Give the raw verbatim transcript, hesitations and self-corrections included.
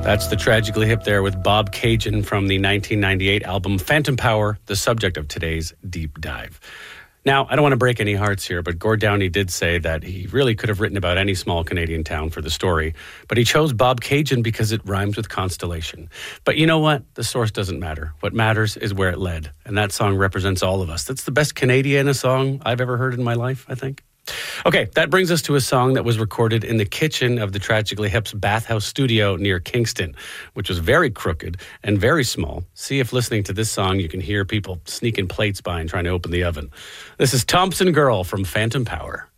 That's the Tragically Hip there with Bob Cajun from the nineteen ninety-eight album Phantom Power, the subject of today's deep dive. Now, I don't want to break any hearts here, but Gord Downie did say that he really could have written about any small Canadian town for the story, but he chose Bob Cajun because it rhymes with constellation. But you know what? The source doesn't matter. What matters is where it led, and that song represents all of us. That's the best Canadiana song I've ever heard in my life, I think. Okay, that brings us to a song that was recorded in the kitchen of the Tragically Hip's Bathhouse studio near Kingston, which was very crooked and very small. See if listening to this song you can hear people sneaking plates by and trying to open the oven. This is Thompson Girl from Phantom Power.